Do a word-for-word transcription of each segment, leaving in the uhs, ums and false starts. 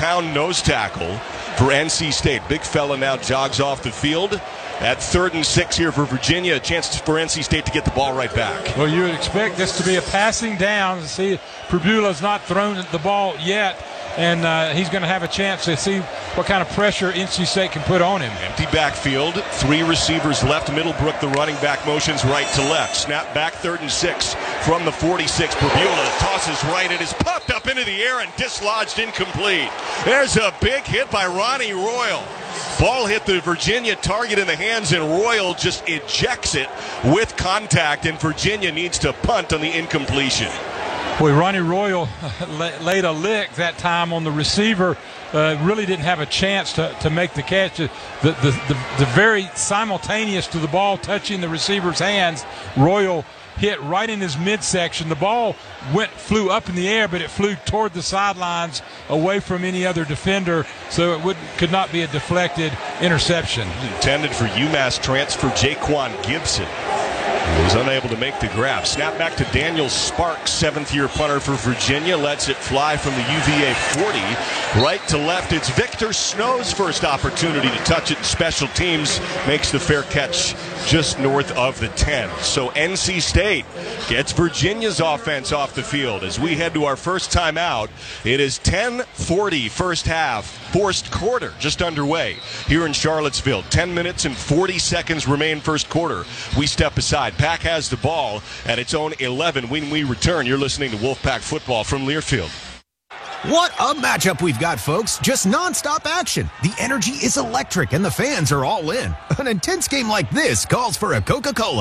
pound nose tackle for N C State. Big fella now jogs off the field. At third and six here for Virginia, a chance for N C State to get the ball right back. Well, you would expect this to be a passing down. See, Pribula's not thrown the ball yet, and uh, he's going to have a chance to see what kind of pressure N C State can put on him. Empty backfield, three receivers left. Middlebrook, the running back, motions right to left. Snap back, third and six from the forty-six. Pribula tosses right. It is popped up into the air and dislodged, incomplete. There's a big hit by Ronnie Royal. Ball hit the Virginia target in the hands, and Royal just ejects it with contact, and Virginia needs to punt on the incompletion. Boy, Ronnie Royal laid a lick that time on the receiver. Uh, really didn't have a chance to, to make the catch. The, the, the, the very simultaneous to the ball touching the receiver's hands, Royal hit right in his midsection. The ball went flew up in the air, but it flew toward the sidelines away from any other defender, so it would could not be a deflected interception. Intended for UMass transfer Jaquan Gibson. He was unable to make the grab. Snap back to Daniel Sparks, seventh-year punter for Virginia. Lets it fly from the U V A forty. Right to left, it's Victor Snow's first opportunity to touch it. Special teams makes the fair catch just north of the ten. So N C State gets Virginia's offense off the field as we head to our first timeout. It is ten forty first half, forced quarter just underway here in Charlottesville. ten minutes and forty seconds remain first quarter. We step aside. Pack has the ball at its own eleven when we return. You're listening to Wolfpack Football from Learfield. What a matchup we've got, folks. Just nonstop action. The energy is electric and the fans are all in. An intense game like this calls for a Coca-Cola.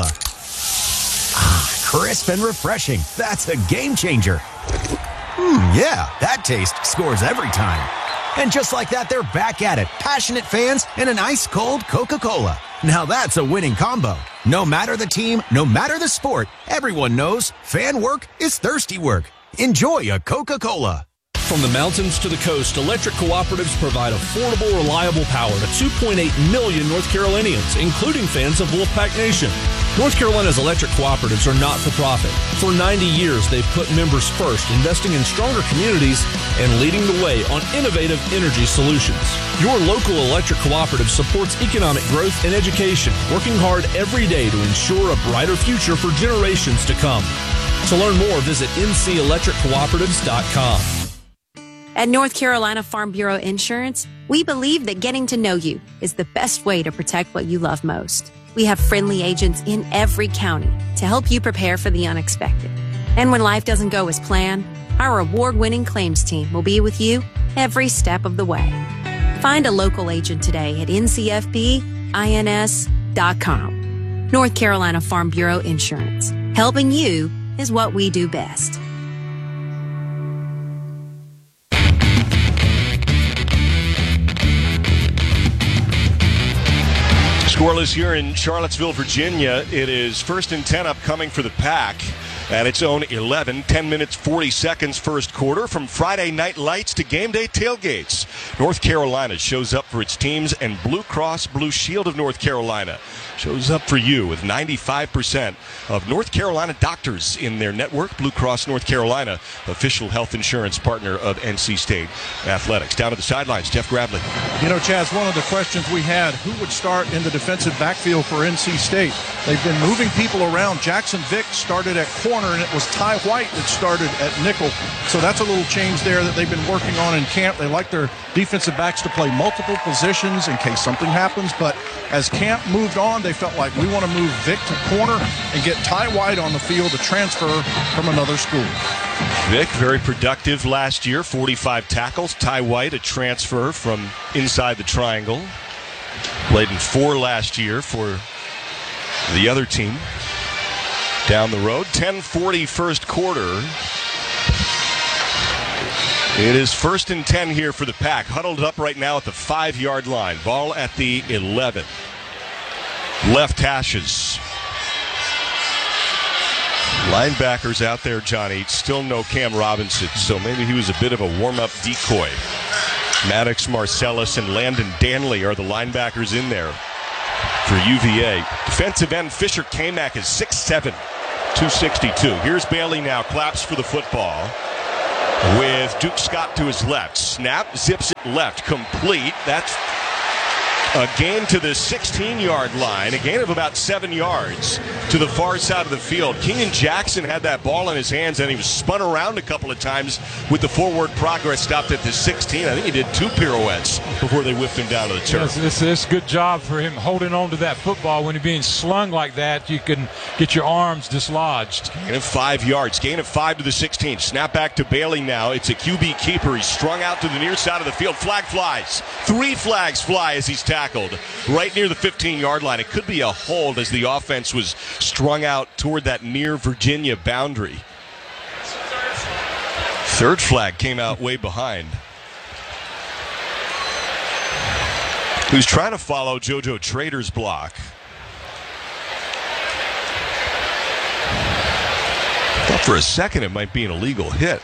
Ah, crisp and refreshing. That's a game changer. Hmm, yeah, that taste scores every time. And just like that, they're back at it. Passionate fans and an ice-cold Coca-Cola. Now that's a winning combo. No matter the team, no matter the sport, everyone knows fan work is thirsty work. Enjoy a Coca-Cola. From the mountains to the coast, electric cooperatives provide affordable, reliable power to two point eight million North Carolinians, including fans of Wolfpack Nation. North Carolina's electric cooperatives are not-for-profit. For ninety years, they've put members first, investing in stronger communities and leading the way on innovative energy solutions. Your local electric cooperative supports economic growth and education, working hard every day to ensure a brighter future for generations to come. To learn more, visit N C electric cooperatives dot com. At North Carolina Farm Bureau Insurance, we believe that getting to know you is the best way to protect what you love most. We have friendly agents in every county to help you prepare for the unexpected. And when life doesn't go as planned, our award-winning claims team will be with you every step of the way. Find a local agent today at N C F B ins dot com. North Carolina Farm Bureau Insurance. Helping you is what we do best. Scoreless here in Charlottesville, Virginia. It is first and ten upcoming for the Pack at its own eleven. ten minutes, forty seconds first quarter. From Friday night lights to game day tailgates, North Carolina shows up for its teams, and Blue Cross Blue Shield of North Carolina shows up for you with ninety-five percent of North Carolina doctors in their network. Blue Cross North Carolina, official health insurance partner of N C State Athletics. Down to the sidelines, Jeff Gravely. You know, Chaz, one of the questions we had, who would start in the defensive backfield for N C State? They've been moving people around. Jackson Vick started at corner, and it was Ty White that started at nickel. So that's a little change there that they've been working on in camp. They like their defensive backs to play multiple positions in case something happens. But as camp moved on, they felt like we want to move Vick to corner and get Ty White on the field to transfer from another school. Vick, very productive last year, forty-five tackles. Ty White, a transfer from inside the triangle. Played in four last year for the other team down the road. ten forty first quarter. It is first and ten here for the Pack. Huddled up right now at the five-yard line. Ball at the eleven. Left hashes. Linebackers out there, Johnny. Still no Cam Robinson, so maybe he was a bit of a warm-up decoy. Maddox Marcellus and Landon Danley are the linebackers in there for U V A. Defensive end Fisher Kamak is six seven, two sixty-two. Here's Bailey now, claps for the football. with Duke Scott to his left. Snap, zips it left, complete. That's a gain to the sixteen-yard line, a gain of about seven yards to the far side of the field. Keenan Jackson had that ball in his hands, and he was spun around a couple of times with the forward progress stopped at the sixteen. I think he did two pirouettes before they whipped him down to the turf. Yes, it's, it's a good job for him holding on to that football. When you're being slung like that, you can get your arms dislodged. Gain of five yards. Gain of five to the sixteen. Snap back to Bailey now. It's a Q B keeper. He's strung out to the near side of the field. Flag flies. Three flags fly as he's tackled right near the fifteen-yard line. It could be a hold as the offense was strung out toward that near Virginia boundary. Third flag came out way behind. Who's trying to follow JoJo Trader's block. Thought for a second it might be an illegal hit.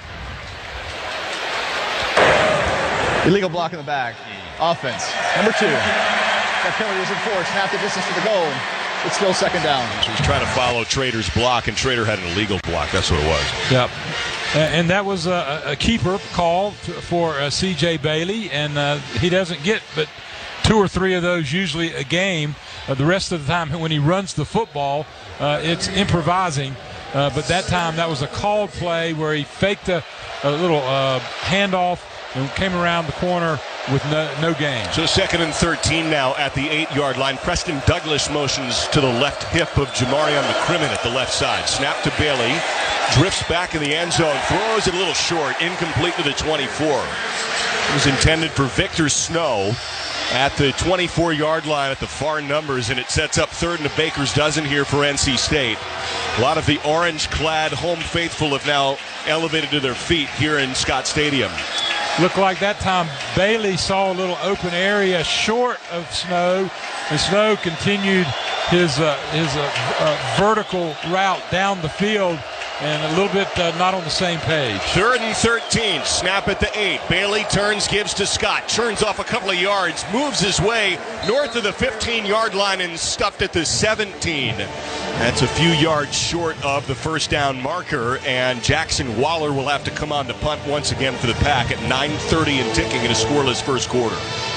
Illegal block in the back. Offense. Number two. That penalty is enforced. Half the distance to the goal. It's still second down. So he's trying to follow Trader's block, and Trader had an illegal block. That's what it was. Yep. And that was a, a keeper call for uh, C J Bailey, and uh, he doesn't get but two or three of those usually a game. Uh, the rest of the time when he runs the football, uh, it's improvising. Uh, but that time that was a called play where he faked a, a little uh, handoff and came around the corner with no, no gain. So second and thirteen now at the eight-yard line. Preston Douglas motions to the left hip of Jamarion McCrimmon at the left side. Snap to Bailey. Drifts back in the end zone. Throws it a little short. Incomplete to the twenty-four. It was intended for Victor Snow at the twenty-four-yard line at the far numbers, and it sets up third and a baker's dozen here for N C State. A lot of the orange-clad home faithful have now elevated to their feet here in Scott Stadium. Looked like that time Bailey saw a little open area short of Snow, and Snow continued his uh, his uh, uh, vertical route down the field, and a little bit uh, not on the same page. Third and thirteen, snap at the eight. Bailey turns, gives to Scott, churns off a couple of yards, moves his way north of the fifteen-yard line and stuffed at the seventeen. That's a few yards short of the first down marker, and Jackson Waller will have to come on to punt once again for the Pack at nine thirty and ticking in a scoreless first quarter.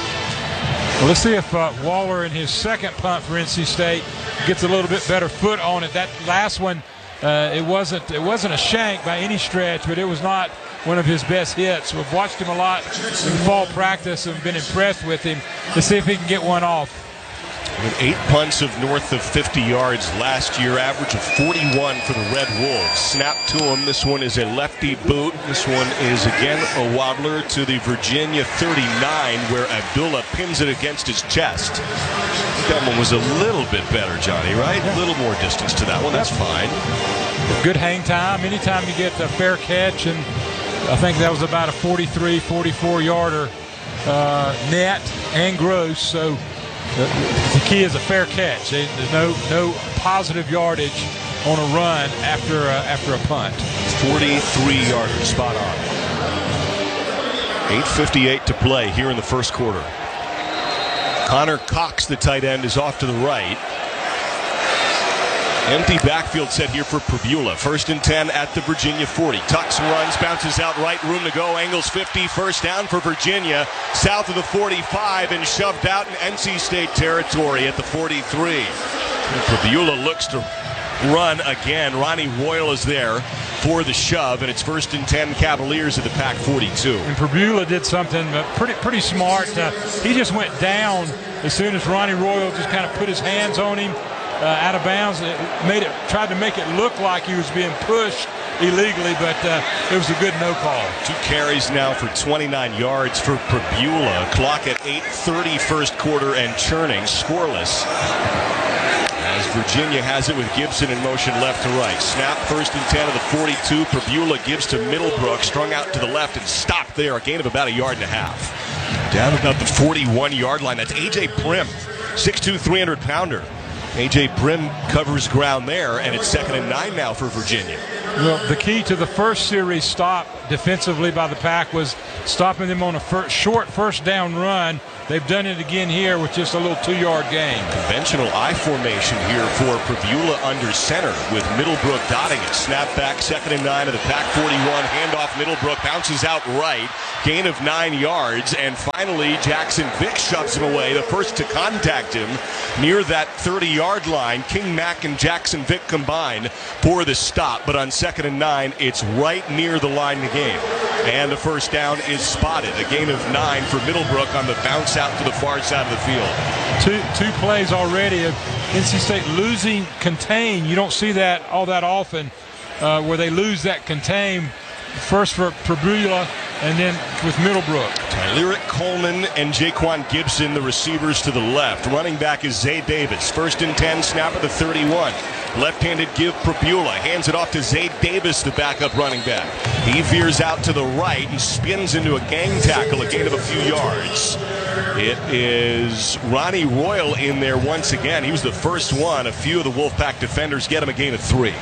Well, let's see if uh, Waller in his second punt for N C State gets a little bit better foot on it. That last one, uh, it wasn't it wasn't a shank by any stretch, but it was not one of his best hits. We've watched him a lot in fall practice and been impressed with him. Let's see if he can get one off. With eight punts of north of fifty yards last year, average of forty-one for the Red Wolves. Snap to him. This one is a lefty boot. This one is again a wobbler to the Virginia thirty-nine, where Abdullah pins it against his chest. That one was a little bit better, Johnny, right? A little more distance to that one. That's fine. Good hang time. Anytime you get a fair catch, and I think that was about a forty-three, forty-four yarder uh, net and gross. So the, the key is a fair catch. There's no no positive yardage on a run after uh, after a punt. forty-three yarder, spot on. eight fifty-eight to play here in the first quarter. Connor Cox, the tight end, is off to the right. Empty backfield set here for Pribula. First and ten at the Virginia forty. Tucks and runs, bounces out right, room to go. Angles fifty, first down for Virginia. South of the forty-five and shoved out in N C State territory at the forty-three. Pribula looks to run again. Ronnie Royal is there for the shove, and it's first and ten Cavaliers at the Pack forty-two. And Pribula did something pretty pretty smart. Uh, he just went down as soon as Ronnie Royal just kind of put his hands on him. Uh, out of bounds. It made it tried to make it look like he was being pushed illegally, but uh, it was a good no call. Two carries now for twenty-nine yards for Pribula. Clock at eight thirty first quarter and churning, scoreless. As Virginia has it with Gibson in motion left to right. Snap, first and ten of the forty-two. Pribula gives to Middlebrook, strung out to the left and stopped there. A gain of about a yard and a half. Down about the forty-one yard line. That's A J Prim, six two, three hundred pounder. A J. Brim covers ground there, and it's second and nine now for Virginia. Well, the key to the first series stop defensively by the Pack was stopping them on a first, short first down run. They've done it again here with just a little two-yard gain. Conventional I formation here for Pribula under center with Middlebrook dotting it. Snap back, second and nine of the Pack forty-one. Handoff, Middlebrook bounces out right. Gain of nine yards. And finally, Jackson Vick shoves him away, the first to contact him near that thirty-yard line. King Mack and Jackson Vick combine for the stop. But on second and nine, it's right near the line to gain. And the first down is spotted. A gain of nine for Middlebrook on the bounce out to the far side of the field. Two two plays already of N C State losing contain. You don't see that all that often uh, where they lose that contain. First for Pribula and then with Middlebrook. Lyric Coleman and Jaquan Gibson, the receivers to the left. Running back is Zay Davis. First and ten, snap at the thirty-one. Left-handed give Pribula. Hands it off to Zay Davis, the backup running back. He veers out to the right and spins into a gang tackle, a gain of a few yards. It is Ronnie Royal in there once again. He was the first one. A few of the Wolfpack defenders get him a gain of three.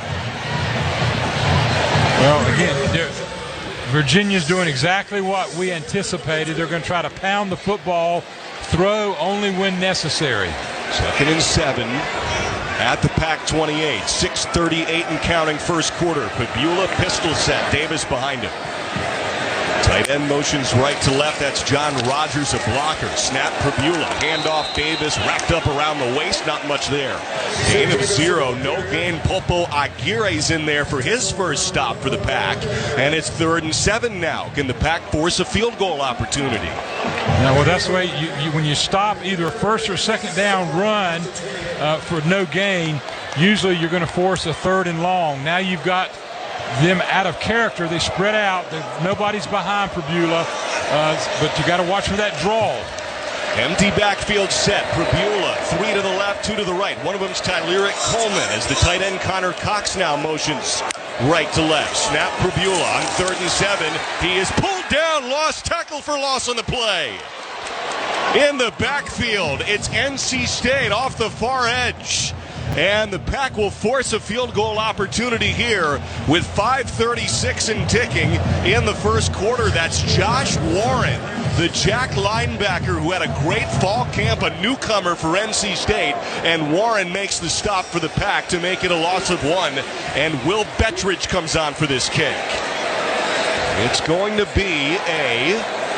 Well, again, Virginia's doing exactly what we anticipated. They're going to try to pound the football, throw only when necessary. Second and seven at the Pack twenty-eight. six thirty-eight and counting first quarter. Pribula pistol set. Davis behind him. Tight end motions right to left. That's John Rogers, a blocker. Snap Pribula. Handoff Davis. Racked up around the waist. Not much there. Gain of zero. No gain. Popo Aguirre's in there for his first stop for the Pack. And it's third and seven now. Can the Pack force a field goal opportunity? Now, well, that's the way you, you when you stop either a first or second down run uh, for no gain, usually you're going to force a third and long. Now you've got them out of character. They spread out. They, nobody's behind Pribula, uh, but you got to watch for that draw. Empty backfield set. Pribula, three to the left, two to the right. One of them's Tylyric Coleman as the tight end Connor Cox now motions right to left. Snap Pribula on third and seven. He is pulled down. Lost tackle for loss on the play. In the backfield, it's N C State off the far edge. And the Pack will force a field goal opportunity here with five thirty-six and ticking in the first quarter. That's Josh Warren, the Jack linebacker who had a great fall camp, a newcomer for N C State. And Warren makes the stop for the Pack to make it a loss of one. And Will Bettridge comes on for this kick. It's going to be a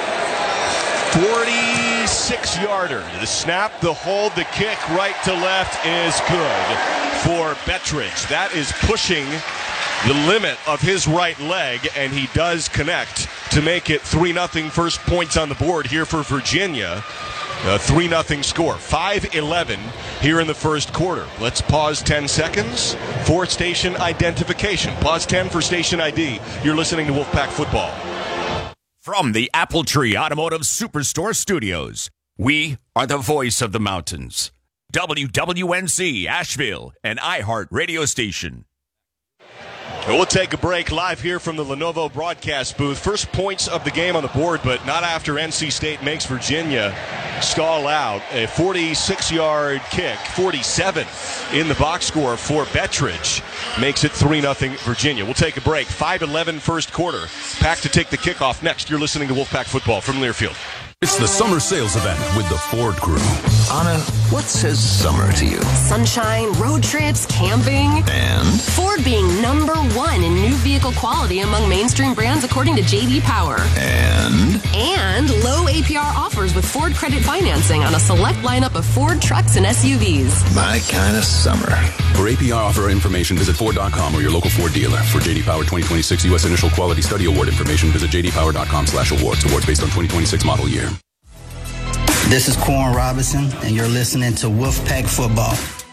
forty-six yarder. The snap, the hold, the kick right to left is good for Bettridge. That is pushing the limit of his right leg, and he does connect to make it three nothing. First points on the board here for Virginia. A three nothing score. five eleven here in the first quarter. Let's pause ten seconds for station identification. Pause ten for station I D. You're listening to Wolfpack Football. From the Apple Tree Automotive Superstore Studios, we are the voice of the mountains. W W N C Asheville, an iHeart radio station. We'll take a break live here from the Lenovo broadcast booth. First points of the game on the board, but not after N C State makes Virginia stall out. A forty-six yard kick, forty-seven in the box score for Bettridge. Makes it three nothing Virginia. We'll take a break. five eleven first quarter. Pack to take the kickoff next. You're listening to Wolfpack Football from Learfield. It's the summer sales event with the Ford Crew. Anna, what says summer to you? Sunshine, road trips, camping. And? Ford being number one in new vehicle quality among mainstream brands according to J D Power. And? And low A P R offers with Ford credit financing on a select lineup of Ford trucks and S U Vs. My kind of summer. For A P R offer information, visit Ford dot com or your local Ford dealer. For J D Power twenty twenty-six U S Initial Quality Study Award information, visit J D Power dot com slash awards. Awards based on twenty twenty-six model year. This is Corn Robinson, and you're listening to Wolfpack Football.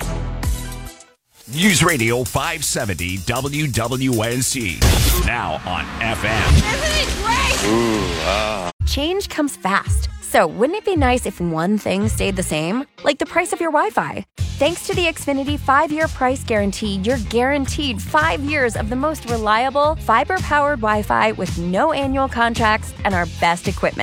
News Radio five seventy W W N C. Now on F M. Isn't it great? Ooh, ah. Change comes fast. So wouldn't it be nice if one thing stayed the same? Like the price of your Wi-Fi. Thanks to the Xfinity five-year price guarantee, you're guaranteed five years of the most reliable, fiber-powered Wi-Fi with no annual contracts and our best equipment.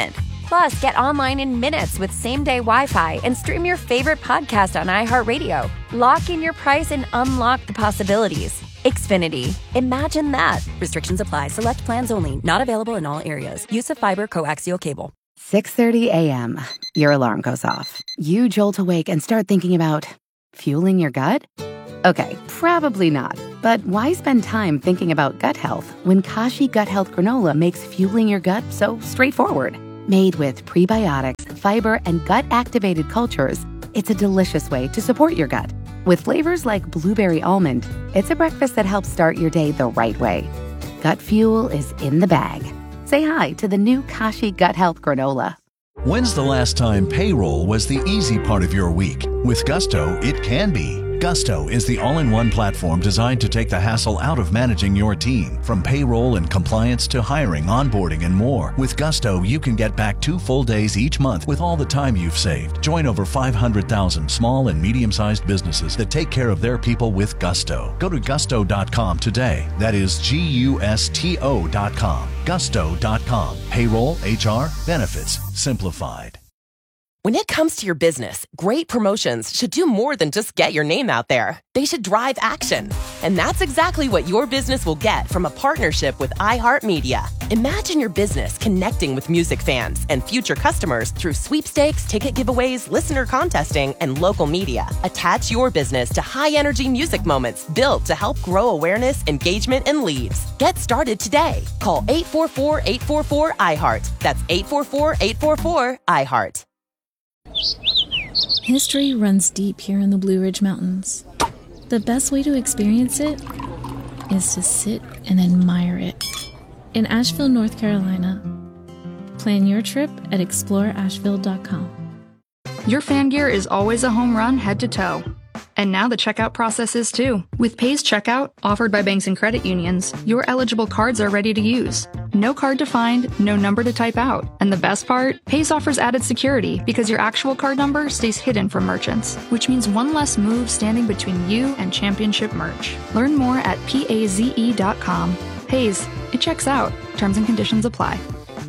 Plus, get online in minutes with same-day Wi-Fi and stream your favorite podcast on iHeartRadio. Lock in your price and unlock the possibilities. Xfinity. Imagine that. Restrictions apply. Select plans only. Not available in all areas. Use of fiber coaxial cable. six thirty a.m. Your alarm goes off. You jolt awake and start thinking about fueling your gut? Okay, probably not. But why spend time thinking about gut health when Kashi Gut Health Granola makes fueling your gut so straightforward? Made with prebiotics, fiber, and gut-activated cultures, it's a delicious way to support your gut. With flavors like blueberry almond, it's a breakfast that helps start your day the right way. Gut fuel is in the bag. Say hi to the new Kashi Gut Health Granola. When's the last time payroll was the easy part of your week? With Gusto, it can be. Gusto is the all-in-one platform designed to take the hassle out of managing your team. From payroll and compliance to hiring, onboarding, and more. With Gusto, you can get back two full days each month with all the time you've saved. Join over five hundred thousand small and medium-sized businesses that take care of their people with Gusto. Go to gusto dot com today. That is G U S T O dot com. gusto dot com. Payroll, H R, benefits, simplified. When it comes to your business, great promotions should do more than just get your name out there. They should drive action. And that's exactly what your business will get from a partnership with iHeartMedia. Imagine your business connecting with music fans and future customers through sweepstakes, ticket giveaways, listener contesting, and local media. Attach your business to high-energy music moments built to help grow awareness, engagement, and leads. Get started today. Call eight four four, eight four four, I heart. That's eight four four, eight four four, I heart. History runs deep here in the Blue Ridge Mountains. The best way to experience it is to sit and admire it. In Asheville, North Carolina, plan your trip at explore asheville dot com. Your fan gear is always a home run head to toe. And now the checkout process is too. With Pays Checkout, offered by banks and credit unions, your eligible cards are ready to use. No card to find, no number to type out. And the best part? Pays offers added security because your actual card number stays hidden from merchants, which means one less move standing between you and championship merch. Learn more at paze dot com. Pays, it checks out. Terms and conditions apply.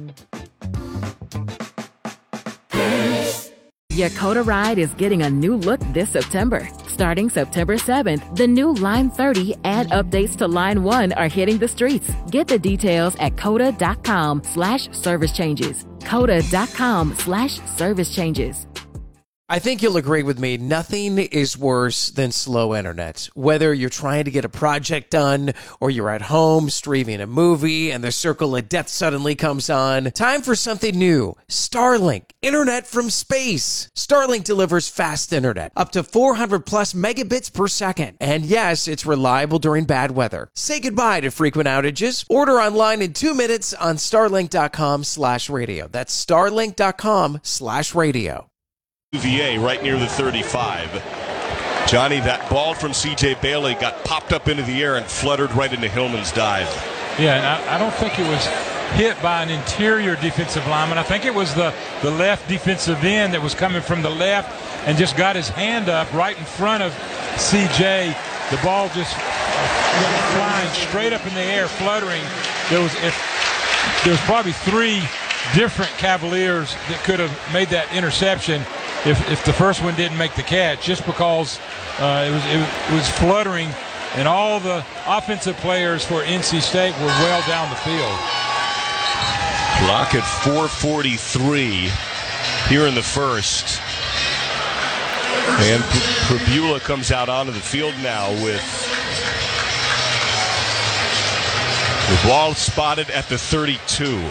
Yakota Ride is getting a new look this September. Starting September seventh, the new Line thirty and updates to Line one are hitting the streets. Get the details at coda dot com slash service changes. coda dot com slash service changes. I think you'll agree with me, nothing is worse than slow internet. Whether you're trying to get a project done or you're at home streaming a movie and the circle of death suddenly comes on, time for something new. Starlink, internet from space. Starlink delivers fast internet, up to four hundred plus megabits per second. And yes, it's reliable during bad weather. Say goodbye to frequent outages. Order online in two minutes on starlink dot com slash radio. That's starlink dot com slash radio. U V A right near the thirty-five. Johnny, that ball from C J Bailey got popped up into the air and fluttered right into Hillman's dive. Yeah, and I, I don't think it was hit by an interior defensive lineman. I think it was the, the left defensive end that was coming from the left and just got his hand up right in front of C J. The ball just flying straight up in the air, fluttering. There was, if, there was probably three different Cavaliers that could have made that interception if, if the first one didn't make the catch, just because uh, it was it was fluttering, and all the offensive players for N C State were well down the field. Clock at four forty-three here in the first. And Prabula comes out onto the field now with the ball spotted at the thirty-two.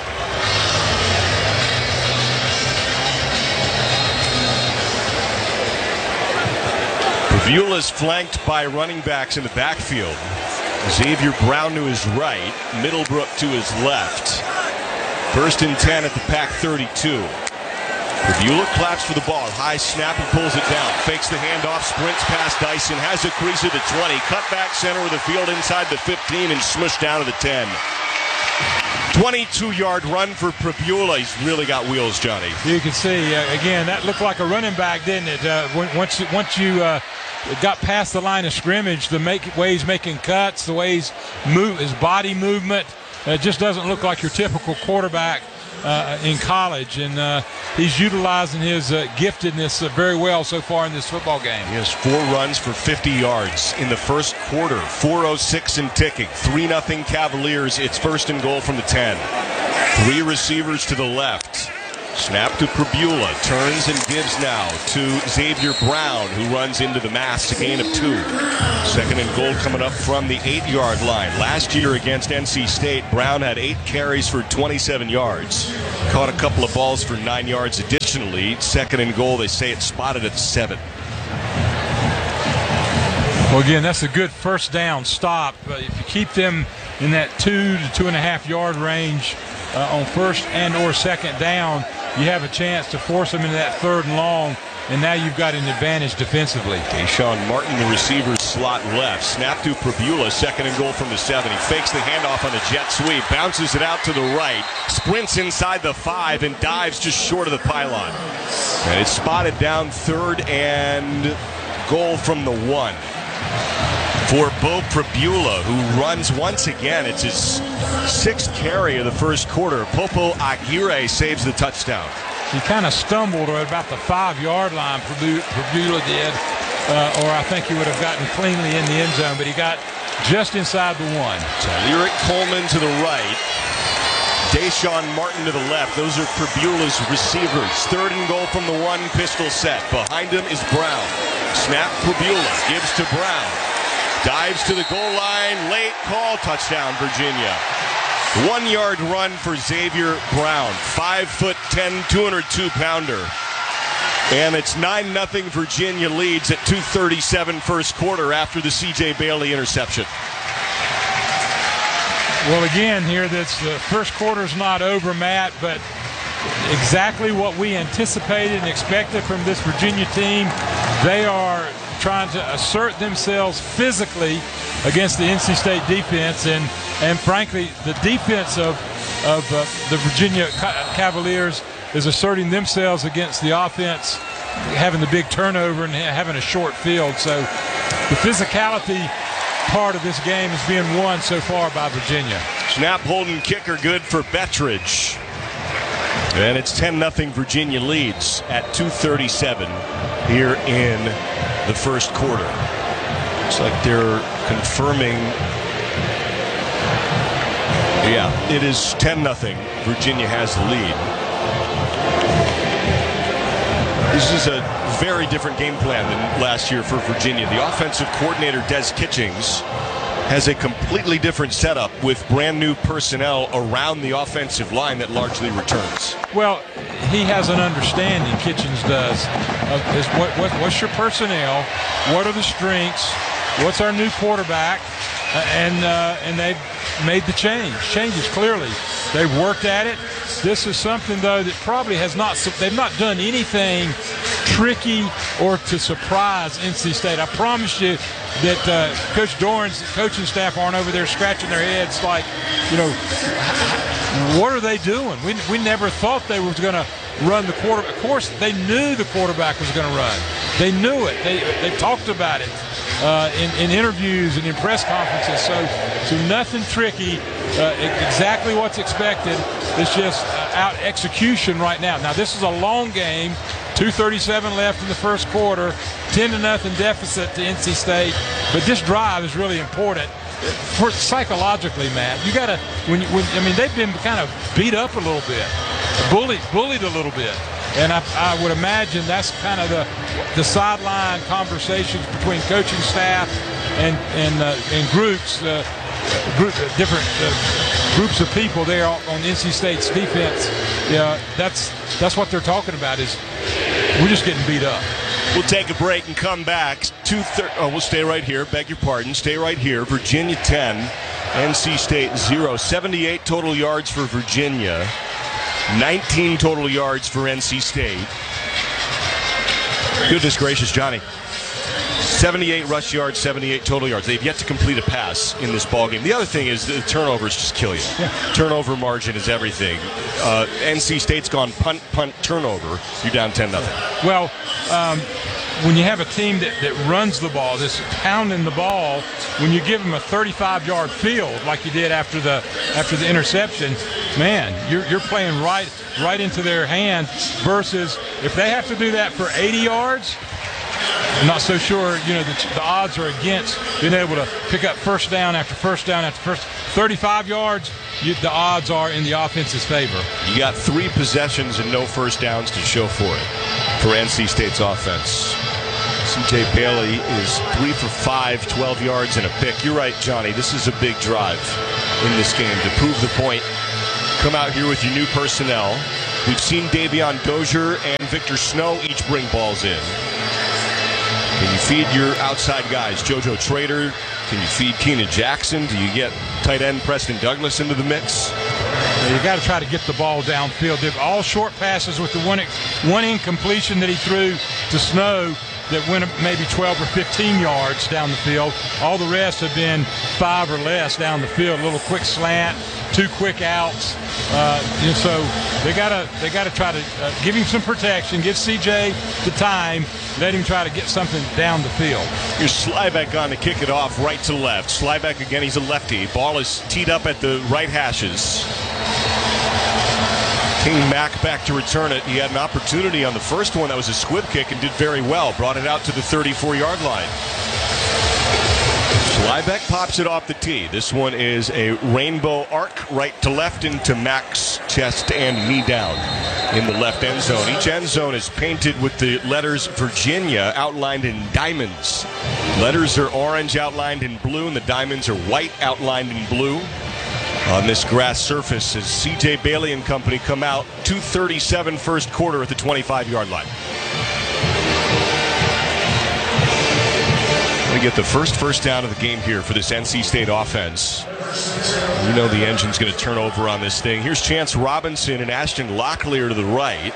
Prabula is flanked by running backs in the backfield. Xavier Brown to his right, Middlebrook to his left. First and ten at the Pac thirty-two. Prabula claps for the ball. High snap, he pulls it down. Fakes the handoff, sprints past Dyson, has a crease at the twenty. Cut back center of the field inside the fifteen and smushed down to the ten. twenty-two yard run for Prabula. He's really got wheels, Johnny. You can see, uh, again, that looked like a running back, didn't it? Uh, once, once you uh, got past the line of scrimmage, the make, way he's making cuts, the way he's move, his body movement, uh, it just doesn't look like your typical quarterback uh, in college, and uh, he's utilizing his uh, giftedness uh, very well so far in this football game. He has four runs for fifty yards in the first quarter. four oh six and ticking. three nothing Cavaliers. It's first and goal from the ten. Three receivers to the left. Snap to Pribula, turns and gives now to Xavier Brown, who runs into the mass, a gain of two. Second and goal coming up from the eight-yard line. Last year against N C State, Brown had eight carries for twenty-seven yards. Caught a couple of balls for nine yards additionally. Second and goal, they say it's spotted at seven. Well, again, that's a good first down stop. Uh, if you keep them in that two to two and a half yard range uh, on first and or second down, you have a chance to force them into that third and long, and now you've got an advantage defensively. Deshaun Martin, the receiver, slot left. Snap to Pribula, second and goal from the seven. He fakes the handoff on a jet sweep, bounces it out to the right, sprints inside the five, and dives just short of the pylon. And it's spotted down third and goal from the one. For Bo Pribula, who runs once again. It's his sixth carry of the first quarter. Popo Aguirre saves the touchdown. He kind of stumbled at about the five-yard line, Pribula did, uh, or I think he would have gotten cleanly in the end zone, but he got just inside the one. So Lyric Coleman to the right. Deshaun Martin to the left. Those are Pribula's receivers. Third and goal from the one, pistol set. Behind him is Brown. Snap, Pribula gives to Brown. Dives to the goal line, late call, touchdown, Virginia. One-yard run for Xavier Brown, five foot ten, two hundred two pounder. And it's nine nothing Virginia leads at two thirty-seven first quarter after the C J Bailey interception. Well, again, here, that's the first quarter's not over, Matt, but exactly what we anticipated and expected from this Virginia team. They are trying to assert themselves physically against the N C State defense, and and frankly, the defense of of uh, the Virginia Cavaliers is asserting themselves against the offense, having the big turnover and having a short field. So the physicality part of this game is being won so far by Virginia. Snap, holding, kicker good for Bettridge. And it's ten nothing Virginia leads at two thirty-seven here in the first quarter. Looks like they're confirming. Yeah, it is ten nothing. Virginia has the lead. This is a very different game plan than last year for Virginia. The offensive coordinator, Des Kitchings, has a completely different setup with brand new personnel around the offensive line that largely returns. Well, he has an understanding, Kitchens does, of his, what, what, what's your personnel, what are the strengths, what's our new quarterback, uh, and uh, and they've made the change, changes clearly. They've worked at it. This is something, though, that probably has not, they've not done anything tricky or to surprise N C State. I promise you that uh, Coach Doran's coaching staff aren't over there scratching their heads like, you know, what are they doing? We, we never thought they were going to run the quarterback. Of course, they knew the quarterback was going to run. They knew it. They they talked about it uh, in, in interviews and in press conferences. So, so nothing tricky. Uh, exactly what's expected. It's just uh, out execution right now. Now, this is a long game. two thirty-seven left in the first quarter. ten to nothing deficit to N C State. But this drive is really important. For psychologically, Matt, you got to, when, when I mean, they've been kind of beat up a little bit, bullied, bullied a little bit. And I, I would imagine that's kind of the the sideline conversations between coaching staff and and, uh, and groups, uh, group, uh, different uh, groups of people there on N C State's defense. Yeah, that's that's what they're talking about. Is we're just getting beat up. We'll take a break and come back. Two thir- oh, we'll stay right here. Beg your pardon. Stay right here. Virginia ten, N C State zero. seventy-eight total yards for Virginia. nineteen total yards for N C State. Goodness gracious, Johnny. seventy-eight rush yards, seventy-eight total yards. They've yet to complete a pass in this ballgame. The other thing is the turnovers just kill you. Yeah. Turnover margin is everything. Uh, N C State's gone punt, punt, turnover. You're down ten nothing. Well, um, when you have a team that, that runs the ball, this pounding the ball, when you give them a thirty-five-yard field like you did after the after the interception, man, you're you're playing right right into their hand. Versus if they have to do that for eighty yards, I'm not so sure. You know, the, the odds are against being able to pick up first down after first down after first. thirty-five yards, you, the odds are in the offense's favor. You got three possessions and no first downs to show for it for N C State's offense. C J Bailey is three for five, twelve yards and a pick. You're right, Johnny. This is a big drive in this game to prove the point. Come out here with your new personnel. We've seen Davion Dozier and Victor Snow each bring balls in. Can you feed your outside guys? JoJo Trader. Can you feed Keenan Jackson? Do you get tight end Preston Douglas into the mix? You got to try to get the ball downfield. They're all short passes with the one one incompletion that he threw to Snow that went maybe twelve or fifteen yards down the field. All the rest have been five or less down the field. A little quick slant, two quick outs. Uh, and so they gotta they gotta try to uh, give him some protection, give C J the time, let him try to get something down the field. Here's Slyback on to kick it off right to left. Slyback again, he's a lefty. Ball is teed up at the right hashes. King Mack back to return it. He had an opportunity on the first one. That was a squib kick and did very well. Brought it out to the thirty-four-yard line. Slyback pops it off the tee. This one is a rainbow arc right to left into Mack's chest and knee down in the left end zone. Each end zone is painted with the letters Virginia outlined in diamonds. Letters are orange outlined in blue, and the diamonds are white outlined in blue. On this grass surface as C J Bailey and company come out, two thirty-seven first quarter at the twenty-five-yard line. Going to get the first first down of the game here for this N C State offense. You know the engine's going to turn over on this thing. Here's Chance Robinson and Ashton Locklear to the right.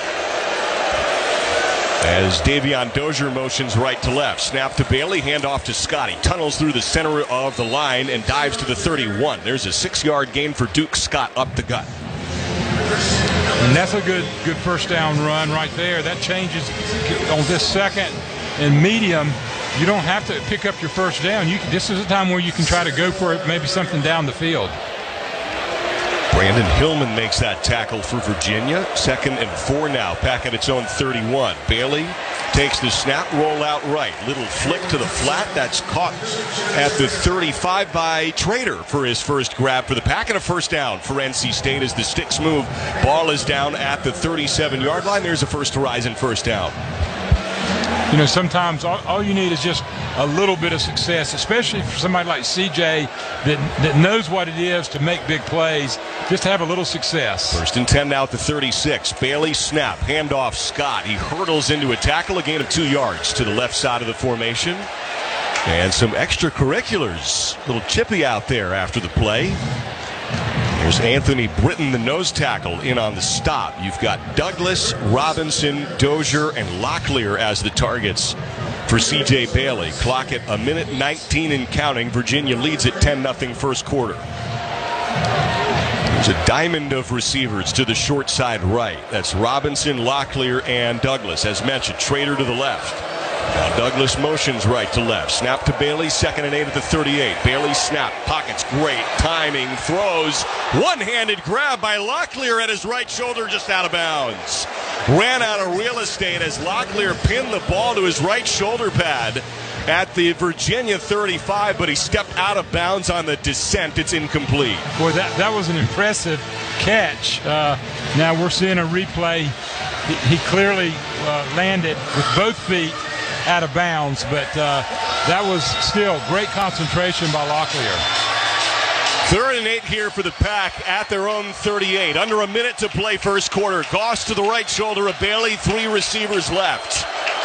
As Davion Dozier motions right to left. Snap to Bailey, handoff to Scotty. Tunnels through the center of the line and dives to the thirty-one. There's a six-yard gain for Duke Scott up the gut. And that's a good good first down run right there. That changes on this second and medium. You don't have to pick up your first down. You can, this is a time where you can try to go for it, maybe something down the field. Brandon Hillman makes that tackle for Virginia. Second and four now. Pack at its own thirty-one. Bailey takes the snap, roll out right. Little flick to the flat. That's caught at the thirty-five by Trader for his first grab for the Pack, and a first down for N C State as the sticks move. Ball is down at the thirty-seven-yard line. There's a First Horizon first down. You know, sometimes all, all you need is just a little bit of success, especially for somebody like C J that that knows what it is to make big plays, just to have a little success. First and ten now at the thirty-six. Bailey snap, handoff Scott. He hurdles into a tackle, a gain of two yards to the left side of the formation. And some extracurriculars. A little chippy out there after the play. There's Anthony Britton, the nose tackle, in on the stop. You've got Douglas, Robinson, Dozier, and Locklear as the targets for C J Bailey. Clock at a minute nineteen and counting. Virginia leads at ten nothing first quarter. There's a diamond of receivers to the short side right. That's Robinson, Locklear, and Douglas. As mentioned, Trader to the left. Now Douglas motions right to left. Snap to Bailey, second and eight at the thirty-eight. Bailey snap, pockets great, timing, throws. One-handed grab by Locklear at his right shoulder, just out of bounds. Ran out of real estate as Locklear pinned the ball to his right shoulder pad at the Virginia thirty-five, but he stepped out of bounds on the descent. It's incomplete. Boy, that, that was an impressive catch. Uh, now we're seeing a replay. He, he clearly uh, landed with both feet out of bounds, but uh, that was still great concentration by Locklear. Third and eight here for the Pack at their own thirty-eight. Under a minute to play first quarter. Goss to the right shoulder of Bailey. Three receivers left.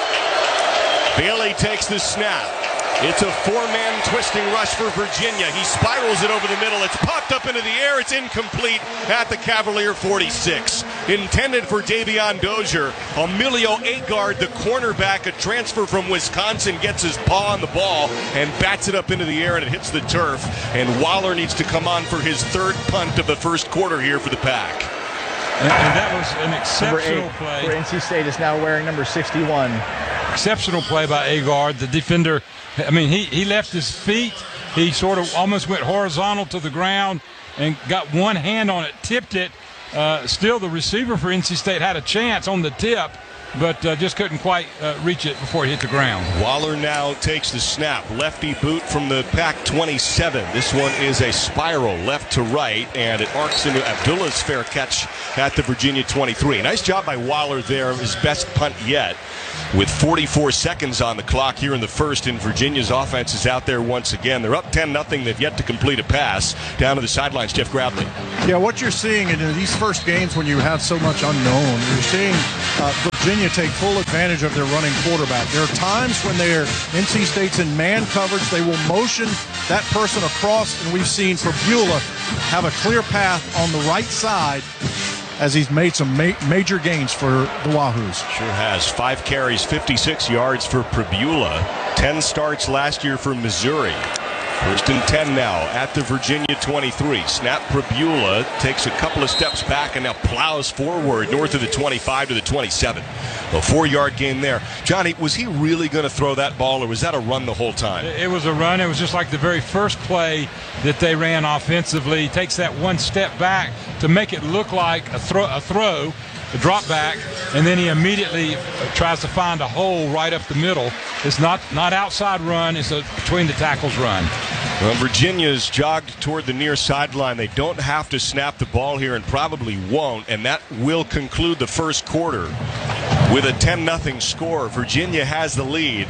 Bailey takes the snap. It's a four-man twisting rush for Virginia. He spirals it over the middle. It's popped up into the air. It's incomplete at the Cavalier forty-six. Intended for Davion Dozier. Emilio Agard, the cornerback, a transfer from Wisconsin, gets his paw on the ball and bats it up into the air, and it hits the turf. And Waller needs to come on for his third punt of the first quarter here for the Pack. And, and that was an exceptional number eight play. For N C State is now wearing number sixty-one. exceptional play by Agard, the defender. I mean, he, he left his feet. He sort of almost went horizontal to the ground and got one hand on it, tipped it. Uh, still, the receiver for N C State had a chance on the tip, but uh, just couldn't quite uh, reach it before it hit the ground. Waller now takes the snap. Lefty boot from the Pac twenty-seven. This one is a spiral left to right, and it arcs into Abdullah's fair catch at the Virginia twenty-three. Nice job by Waller there, his best punt yet. With forty-four seconds on the clock here in the first, and Virginia's offense is out there once again. They're up ten nothing. They've yet to complete a pass. Down to the sidelines, Jeff Gradley. Yeah, what you're seeing in these first games when you have so much unknown, you're seeing uh, Virginia take full advantage of their running quarterback. There are times when they're N C State's in man coverage, they will motion that person across, and we've seen Pribula have a clear path on the right side as he's made some ma- major gains for the Wahoos. Sure has. Five carries, fifty-six yards for Pribula. Ten starts last year for Missouri. First and ten now at the Virginia twenty-three. Snap. Pribula takes a couple of steps back and now plows forward north of the twenty-five to the twenty-seven. A four-yard gain there. Johnny, was he really going to throw that ball, or was that a run the whole time? It was a run. It was just like the very first play that they ran offensively. He takes that one step back to make it look like a throw, a throw, a drop back, and then he immediately tries to find a hole right up the middle. It's not not outside run. It's a between the tackles run. Well, Virginia's jogged toward the near sideline. They don't have to snap the ball here and probably won't, and that will conclude the first quarter with a ten nothing score. Virginia has the lead.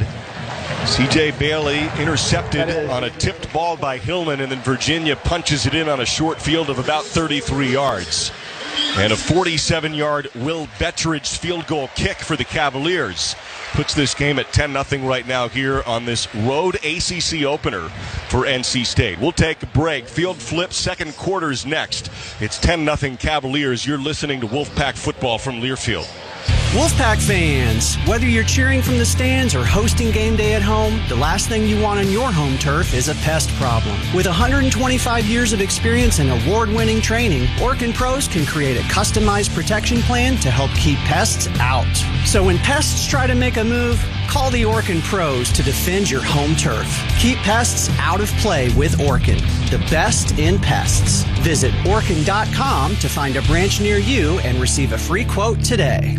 C J Bailey intercepted on a tipped ball by Hillman, and then Virginia punches it in on a short field of about thirty-three yards. And a forty-seven-yard Will Betteridge field goal kick for the Cavaliers puts this game at ten nothing right now here on this road A C C opener for N C State. We'll take a break. Field flip, second quarter's next. It's ten nothing Cavaliers. You're listening to Wolfpack Football from Learfield. Wolfpack fans, whether you're cheering from the stands or hosting game day at home, the last thing you want on your home turf is a pest problem. With one hundred twenty-five years of experience and award-winning training, Orkin Pros can create a customized protection plan to help keep pests out. So when pests try to make a move, call the Orkin Pros to defend your home turf. Keep pests out of play with Orkin, the best in pests. Visit Orkin dot com to find a branch near you and receive a free quote today.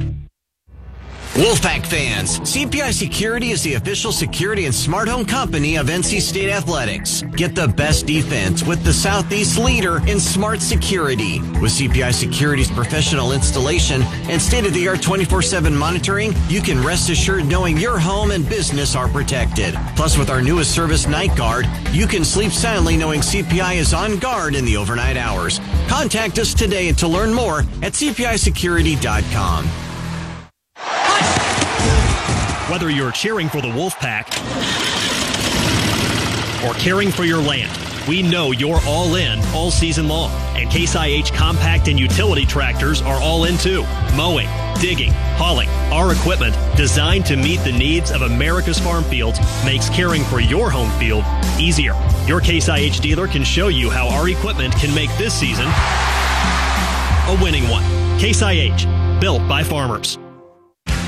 Wolfpack fans, C P I Security is the official security and smart home company of N C State Athletics. Get the best defense with the Southeast leader in smart security. With C P I Security's professional installation and state-of-the-art twenty-four seven monitoring, you can rest assured knowing your home and business are protected. Plus, with our newest service, Night Guard, you can sleep soundly knowing C P I is on guard in the overnight hours. Contact us today to learn more at C P I security dot com. Whether you're cheering for the Wolfpack or caring for your land, we know you're all in all season long. And Case I H compact and utility tractors are all in too. Mowing, digging, hauling, our equipment designed to meet the needs of America's farm fields makes caring for your home field easier. Your Case I H dealer can show you how our equipment can make this season a winning one. Case I H, built by farmers.